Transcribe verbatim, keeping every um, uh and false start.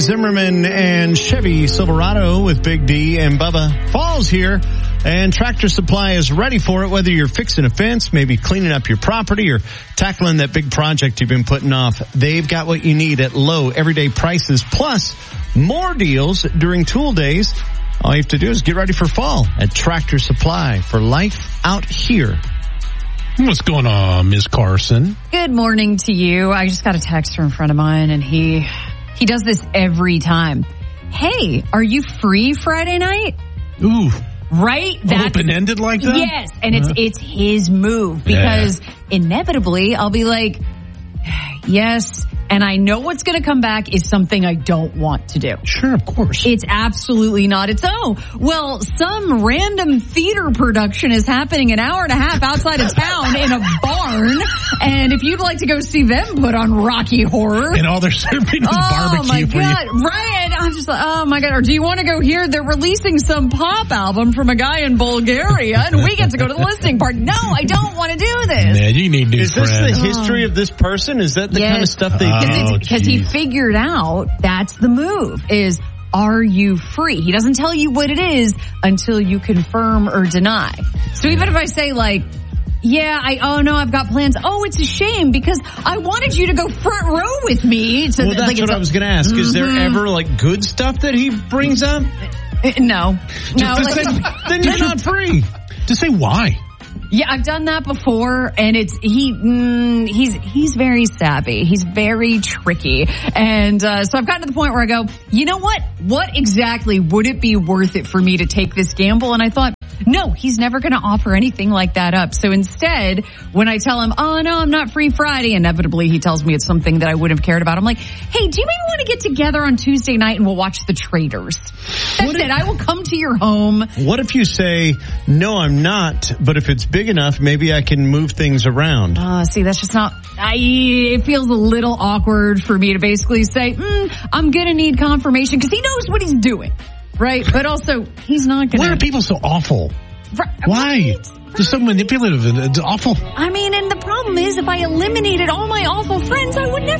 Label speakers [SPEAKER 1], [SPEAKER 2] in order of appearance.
[SPEAKER 1] Zimmerman and Chevy Silverado with Big D and Bubba. Fall's here, and Tractor Supply is ready for it, whether you're fixing a fence, maybe cleaning up your property, or tackling that big project you've been putting off. They've got what you need at low everyday prices, plus more deals during tool days. All you have to do is get ready for fall at Tractor Supply, for life out here.
[SPEAKER 2] What's going on, Miz Carson?
[SPEAKER 3] Good morning to you. I just got a text from a friend of mine, and he he does this every time. Hey, are you free Friday night?
[SPEAKER 2] Ooh.
[SPEAKER 3] Right? That's
[SPEAKER 2] open-ended like that?
[SPEAKER 3] Yes, and it's uh-huh. it's his move, because yeah. inevitably I'll be like, yes, and I know what's going to come back is something I don't want to do.
[SPEAKER 2] Sure, of course.
[SPEAKER 3] It's absolutely not. It's, oh, well, some random theater production is happening an hour and a half outside of town in a barn, and if you'd like to go see them put on Rocky Horror.
[SPEAKER 2] And all they're serving is
[SPEAKER 3] oh,
[SPEAKER 2] barbecue
[SPEAKER 3] my
[SPEAKER 2] for
[SPEAKER 3] God.
[SPEAKER 2] you.
[SPEAKER 3] Right, and I'm just like, oh, my God. Or do you want to go here? They're releasing some pop album from a guy in Bulgaria, and we get to go to the listening party. No, I don't want to do this.
[SPEAKER 2] Yeah, you need new
[SPEAKER 1] Is
[SPEAKER 2] friends.
[SPEAKER 1] this the history of this person? Is that the
[SPEAKER 3] yes.
[SPEAKER 1] kind of stuff they
[SPEAKER 2] uh,
[SPEAKER 1] do?
[SPEAKER 3] Because he figured out that's the move is, are you free? He doesn't tell you what it is until you confirm or deny. So even if I say like, yeah, I, oh no, I've got plans. Oh, it's a shame because I wanted you to go front row with me. To,
[SPEAKER 1] well, that's
[SPEAKER 3] like,
[SPEAKER 1] what I was going to ask. Mm-hmm. Is there ever like good stuff that he brings up?
[SPEAKER 3] Uh, no. No.
[SPEAKER 2] Like,
[SPEAKER 1] say, then you're not free.
[SPEAKER 2] Just say why.
[SPEAKER 3] Yeah, I've done that before, and it's he. Mm, he's he's very savvy. He's very tricky, and uh, so I've gotten to the point where I go, you know what? What exactly would it be worth it for me to take this gamble? And I thought, no, he's never going to offer anything like that up. So instead, when I tell him, oh no, I'm not free Friday, inevitably he tells me it's something that I wouldn't have cared about. I'm like, hey, do you maybe want to get together on Tuesday night and we'll watch The Traitors? That's what it. If, I will come to your home.
[SPEAKER 1] What if you say, no, I'm not, but if it's big enough, maybe I can move things around?
[SPEAKER 3] Uh, see, that's just not, I, it feels a little awkward for me to basically say, mm, I'm going to need confirmation, because he knows what he's doing, right? But also, he's not going to.
[SPEAKER 2] Why are people so awful?
[SPEAKER 3] Right,
[SPEAKER 2] Why?
[SPEAKER 3] Right?
[SPEAKER 2] Just so manipulative and it's awful.
[SPEAKER 3] I mean, and the problem is, if I eliminated all my awful friends, I would never